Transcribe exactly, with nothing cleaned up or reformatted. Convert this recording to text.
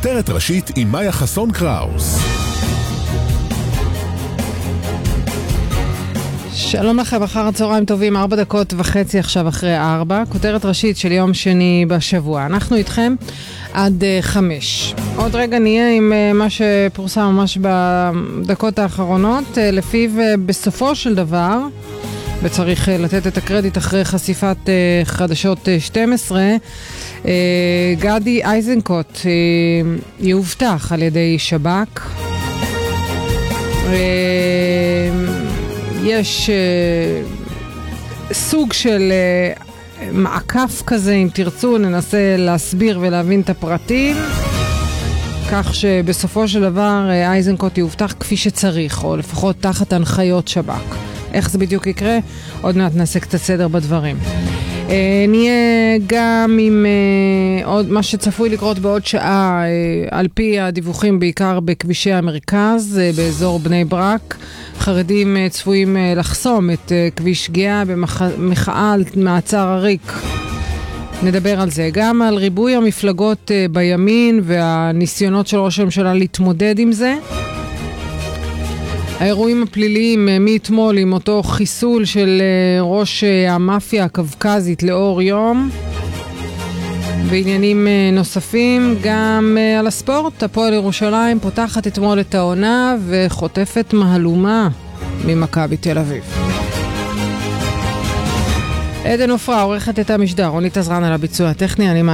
כותרת ראשית עם מאיה חסון קראוס. שלום לכם, אחר הצהריים טובים, ארבע דקות וחצי עכשיו אחרי ארבע. כותרת ראשית של יום שני בשבוע. אנחנו איתכם עד uh, חמש. עוד רגע נהיה עם uh, מה שפורסם ממש בדקות האחרונות, uh, לפיו uh, בסופו של דבר, וצריך uh, לתת את הקרדיט אחרי חשיפת uh, חדשות uh, שתים עשרה, uh, גדי איזנקוט uh, יאובטח על ידי שב"כ. Uh, יש uh, סוג של uh, מעקף כזה, אם תרצו, ננסה להסביר ולהבין את הפרטים, כך שבסופו של דבר uh, איזנקוט יאובטח כפי שצריך, או לפחות תחת הנחיות שב"כ. איך זה בדיוק יקרה? עוד מעט נעשה קצת סדר בדברים. Uh, נהיה גם עם uh, עוד מה שצפוי לקרות בעוד שעה, uh, על פי הדיווחים בעיקר בכבישי המרכז, uh, באזור בני ברק. חרדים uh, צפויים uh, לחסום את uh, כביש גאה במחאה על מעצר הריק. נדבר על זה. גם על ריבוי המפלגות uh, בימין והניסיונות של ראש הממשלה להתמודד עם זה. האירועים הפליליים מאתמול עם אותו חיסול של ראש המאפיה הקווקזית לאור יום, בעניינים נוספים. גם על הספורט, הפועל ירושלים פותחת אתמול את העונה וחוטפת מהלומה ממכבי תל אביב. עדן עופרה עורכת את המשדר, רונית עזרן על הביצוע הטכני. אני